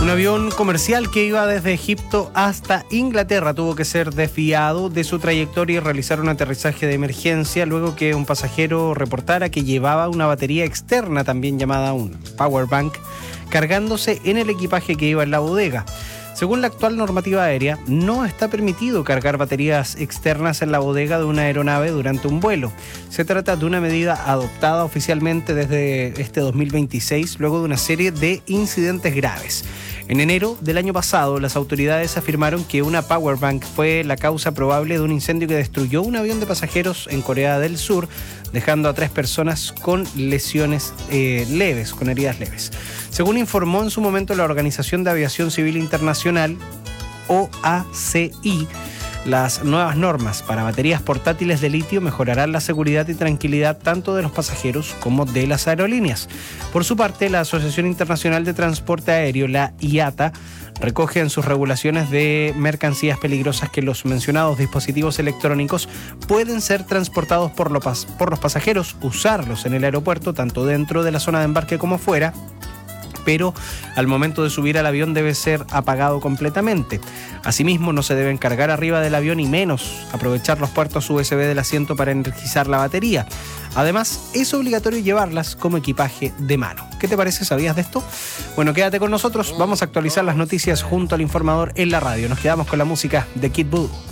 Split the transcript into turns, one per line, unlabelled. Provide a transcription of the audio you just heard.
Un avión comercial que iba desde Egipto hasta Inglaterra tuvo que ser desviado de su trayectoria y realizar un aterrizaje de emergencia luego que un pasajero reportara que llevaba una batería externa, también llamada un power bank, cargándose en el equipaje que iba en la bodega. Según la actual normativa aérea, no está permitido cargar baterías externas en la bodega de una aeronave durante un vuelo. Se trata de una medida adoptada oficialmente desde este 2026, luego de una serie de incidentes graves. En enero del año pasado, las autoridades afirmaron que una power bank fue la causa probable de un incendio que destruyó un avión de pasajeros en Corea del Sur, dejando a 3 personas con lesiones leves, con heridas leves. Según informó en su momento la Organización de Aviación Civil Internacional, OACI, las nuevas normas para baterías portátiles de litio mejorarán la seguridad y tranquilidad tanto de los pasajeros como de las aerolíneas. Por su parte, la Asociación Internacional de Transporte Aéreo, la IATA, recoge en sus regulaciones de mercancías peligrosas que los mencionados dispositivos electrónicos pueden ser transportados por los pasajeros, usarlos en el aeropuerto, tanto dentro de la zona de embarque como fuera, pero al momento de subir al avión debe ser apagado completamente. Asimismo, no se deben cargar arriba del avión y menos aprovechar los puertos USB del asiento para energizar la batería. Además, es obligatorio llevarlas como equipaje de mano. ¿Qué te parece? ¿Sabías de esto? Bueno, quédate con nosotros. Vamos a actualizar las noticias junto al informador en la radio. Nos quedamos con la música de Kid Voodoo.